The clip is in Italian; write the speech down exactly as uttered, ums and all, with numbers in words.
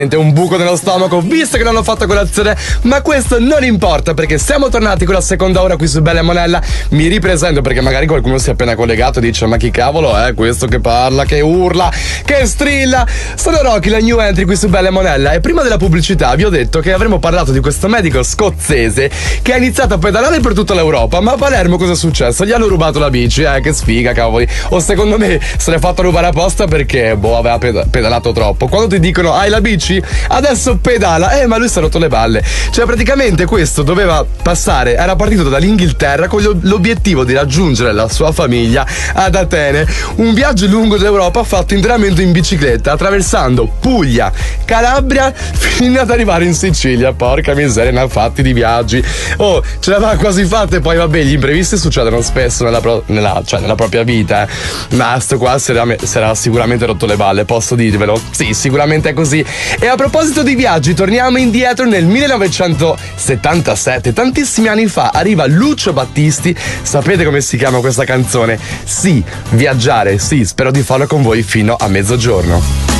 un buco nello stomaco visto che non ho fatto colazione, ma questo non importa perché siamo tornati con la seconda ora qui su Bella e Monella. Mi ripresento perché magari qualcuno si è appena collegato e dice: ma chi cavolo è questo che parla, che urla, che strilla? Sono Rocky, la new entry qui su Bella e Monella, e prima della pubblicità vi ho detto che avremmo parlato di questo medico scozzese che ha iniziato a pedalare per tutta l'Europa. Ma a Palermo cosa è successo? Gli hanno rubato la bici, eh che sfiga, cavoli. O secondo me se l'è fatto rubare apposta perché boh aveva pedalato troppo. Quando ti dicono hai la bici, adesso pedala, eh ma lui si è rotto le balle. Cioè praticamente questo doveva passare, era partito dall'Inghilterra con l'obiettivo di raggiungere la sua famiglia ad Atene, un viaggio lungo d'Europa fatto interamente in bicicletta, attraversando Puglia, Calabria fino ad arrivare in Sicilia. Porca miseria, ne ha fatti di viaggi, oh ce l'aveva quasi fatta. E poi vabbè, gli imprevisti succedono spesso nella, pro, nella, cioè, nella propria vita, eh. Ma sto qua si era, si era sicuramente rotto le balle, posso dirvelo? Sì, sicuramente è così. E a proposito di viaggi, torniamo indietro nel millenovecentosettantasette, tantissimi anni fa, arriva Lucio Battisti. Sapete come si chiama questa canzone? Sì, viaggiare, sì, spero di farlo con voi fino a mezzogiorno.